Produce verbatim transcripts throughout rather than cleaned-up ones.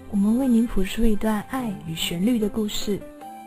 我们为您谱出一段爱与旋律的故事。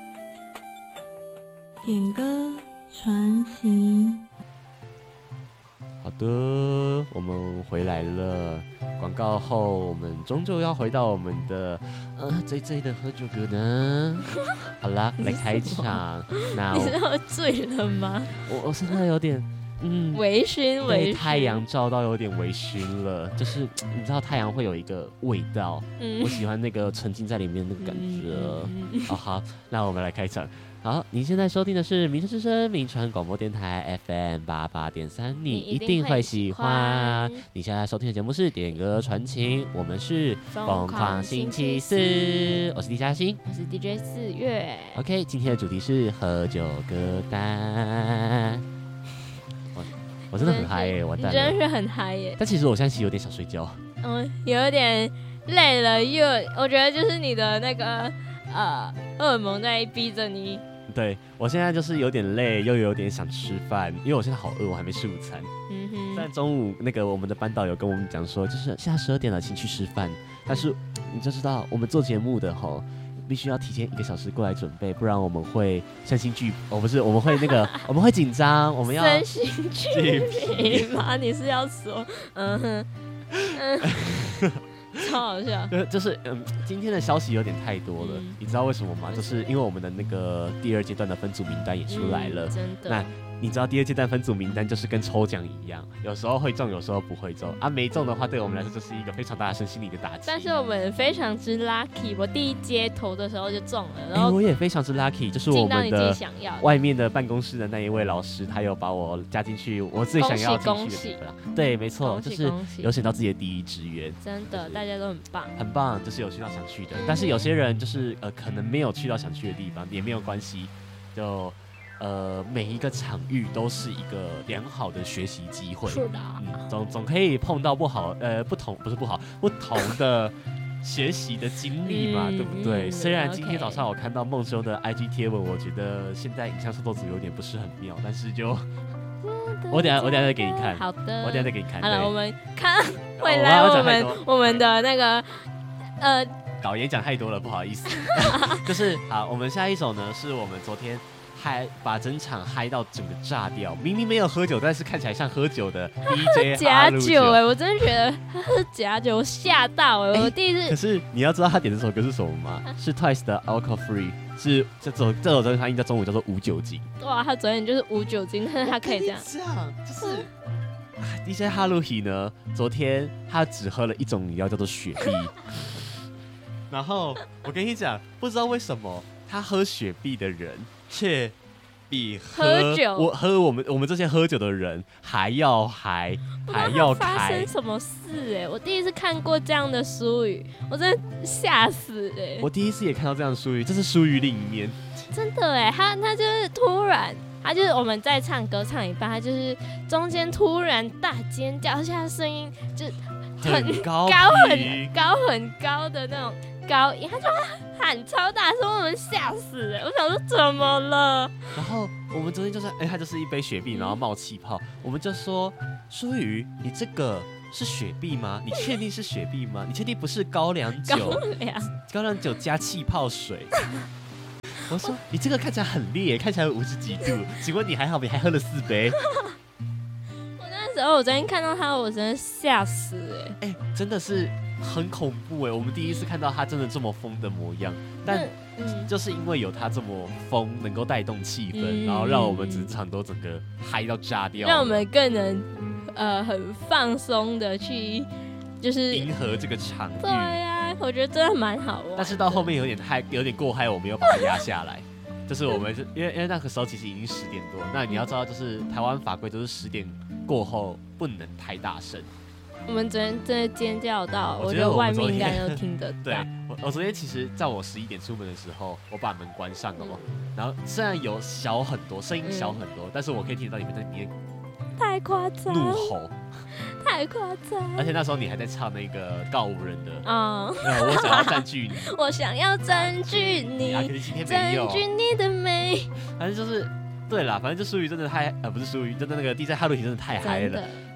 点歌传情。 好的，我们回来了。广告后，我们终究要回到我们的呃醉醉的喝酒歌呢。好啦，来开场。那你是喝醉了吗？ 我我现在有点嗯微醺，微醺。 被太阳照到有点微醺了，就是你知道太阳会有一个味道，嗯、我喜欢那个沉浸在里面那个感觉。嗯、哦好，那我们来开场。好，你现在收听的是民生之声民传广播电台 F M 八八点三，你一定会喜欢。你现在收听的节目是点歌传情，我们是疯狂星期四，我是李嘉欣， 我是 D J 四月。 OK， 今天的主题是喝酒歌单。我, 我真的很嗨耶、欸，完蛋了， 你真的是很嗨耶、欸。 但其实我现在其实有点想睡觉， 嗯，有点累了，又我觉得就是你的那个呃荷尔蒙在逼着你。 对，我现在就是有点累，又有点想吃饭，因为我现在好饿，我还没吃午餐。嗯哼。但中午那个我们的班导有跟我们讲说，就是现在十二点了，请去吃饭。但是你就知道，我们做节目的吼，必须要提前一个小时过来准备，不然我们会身心俱，哦不是，我们会那个，我们会紧张，我们要身心俱疲吗？你是要说，嗯哼，嗯。超好笑， 就是嗯，今天的消息有点太多了，嗯、你知道为什么吗？就是因为我们的那个第二阶段的分组名单也出来了， 嗯、真的。 那你知道第二阶段分组名单就是跟抽奖一样，有时候会中，有时候不会中啊。没中的话，对我们来说就是一个非常大的身心灵的打击。 但是我们非常之 lucky， 我第一阶投的时候就中了，然后、 欸、我也非常之 lucky， 就是我们的外面的办公室的那一位老师，他有把我加进去我最想要进去的地方。对，没错，就是有选到自己的第一志愿。 真的，大家都很棒， 很棒，就是有去到想去的。但是有些人就是呃，可能没有去到想去的地方，也没有关系，就。呃，每一个场域都是一个良好的学习机会， 是的， 嗯，总总可以碰到不好，呃，不同不是不好，不同的学习的经历嘛，嗯、对不对？嗯、虽然今天早上我看到孟修的 I G 贴文，我觉得现在影像速度组有点不是很妙，但是就我等下我等下再给你看， 好的， 我等下再给你看。 好了，我们看回来我们我们的那个呃， 导演讲太多了，不好意思，就是好，我们下一首呢是我们昨天。嗨，把整场嗨到整个炸掉！明明没有喝酒，但是看起来像喝酒的 D J 假酒哎、欸！我真的觉得他是假酒，我吓到哎、欸！我第一次。 可是你要知道他点这首歌是什么吗？是 Twice 的 Alcohol Free， 是这首这首歌他应该中午叫做无酒精。 哇，他昨天就是无酒精，但是他可以这样。 这样就是、啊、D J Haruhi 呢，昨天他只喝了一种饮料叫做雪碧，然后我跟你讲，不知道为什么他喝雪碧的人。却比喝, 喝酒， 我喝我们我们这些喝酒的人还要嗨，还要开。 发生什么事哎、欸？我第一次看过这样的俗语，我真的吓死哎、欸！ 我第一次也看到这样的俗语，这是俗语另一面。 真的哎、欸，他他就是突然，他就是我们在唱歌唱一半，他就是中间突然大尖叫，而且他声音就很高高很高很高的那种。高音，他就喊超大声，我们吓死了。我想说怎么了？ 然后我们昨天就是，哎、欸，它就是一杯雪碧，然后冒气泡。我们就说，舒宇，你这个是雪碧吗？你确定是雪碧吗？你确定不是高粱酒？ 高粱， 高粱酒加气泡水。我说你这个看起来很烈，看起来五十几度，结果你还好，你还喝了四杯。 我那时候我昨天看到他，我真的吓死哎、 欸！哎、欸，真的是。很恐怖哎！我们第一次看到他真的这么疯的模样，但就是因为有他这么疯，能够带动气氛，嗯、然后让我们整场都整个嗨到炸掉， 让我们更能呃很放松的去就是迎合这个场域。 对呀、啊，我觉得真的蛮好玩。 但是到后面有点嗨，有点过嗨，我们又把它压下来。就是我们因为因为那个时候其实已经十点多，那你要知道，就是台湾法规都是十点过后不能太大声。 我们昨天真的尖叫到，我觉得外面应该都听得到。 对，我我昨天其实在我十一点出门的时候，我把门关上了嘛，嗯、然后虽然有小很多，声音小很多，嗯、但是我可以听得到你们在里面太夸张， 怒吼， 太夸张。 而且那时候你还在唱那个告五人的啊、嗯，我想要占据你， 我想要占据你， 啊、可是今天没有占据你的美， 反正就是。对啦，反正就舒宇真的太呃不是舒宇，真的那个 D J Haruhi 真的太嗨了，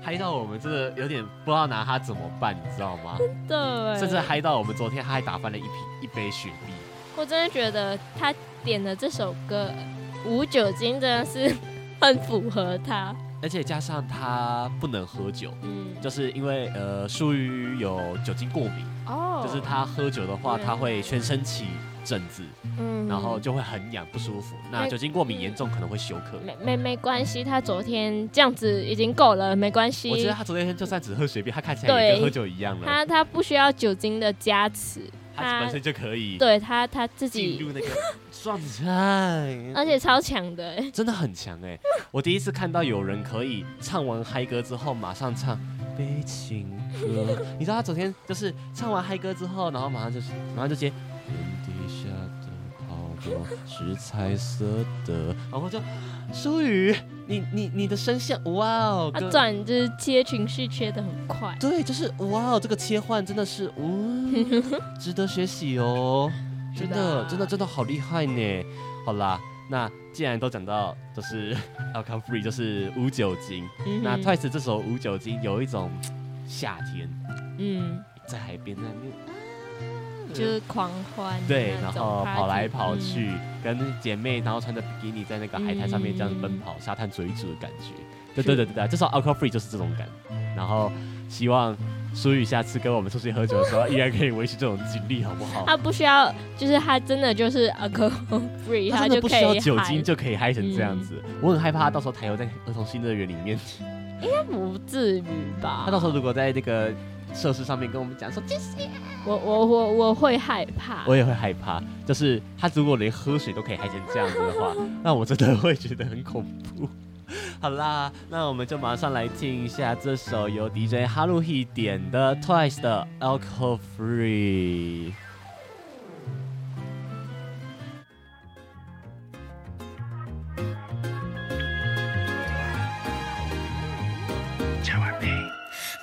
嗨到我们真的有点不知道拿它怎么办，你知道吗？ 对， 甚至嗨到我们昨天他还打翻了一瓶一杯雪碧。 我真的觉得他点的这首歌无酒精真的是很符合他， 而且加上他不能喝酒，嗯，就是因为呃舒瑜有酒精过敏，哦，就是他喝酒的话，他会全身起疹子，嗯，然后就会很痒不舒服。那酒精过敏严重可能会休克。 没没没关系，他昨天这样子已经够了，没关系。 我觉得他昨天就算只喝雪碧，他看起来也跟喝酒一样了。 他他不需要酒精的加持。 他本身就可以， 对他他自己进入那个状态， 而且超强的， 真的很强哎！我第一次看到有人可以唱完嗨歌之后马上唱悲情歌，你知道他昨天就是唱完嗨歌之后，然后马上就是马上就接天底下的泡沫是彩色的，然后就舒瑜，你你你的声线，哇哦， 他转就是切情绪切得很快， 对，就是哇哦，这个切换真的是，嗯，值得学习哦，真的真的真的好厉害呢。好啦，那既然都讲到就是 alcohol free 就是无酒精，嗯、那 Twice 这首无酒精有一种夏天，嗯，在海边那边。 就是狂欢， 对，然后跑来跑去，嗯、跟姐妹，然后穿着比基尼在那个海滩上面这样奔跑，嗯、沙滩追逐的感觉。对对对对对，这首 Alcohol Free 就是这种感。然后希望舒瑜下次跟我们出去喝酒的时候，依然可以维持这种经历，好不好？ 他不需要，就是他真的就是 Alcohol Free， 他真的不需要酒精就可以嗨成这样子。嗯、我很害怕他到时候台游在儿童新乐园里面， 应该不至于吧？ 他到时候如果在那个设施上面跟我们讲说谢谢。 我我我我会害怕， 我也会害怕。就是他如果连喝水都可以嗨成这样子的话，那我真的会觉得很恐怖。好啦，那我们就马上来听一下这首由 D J 哈鲁希点的 Twice 的 Alcohol Free。 千万别。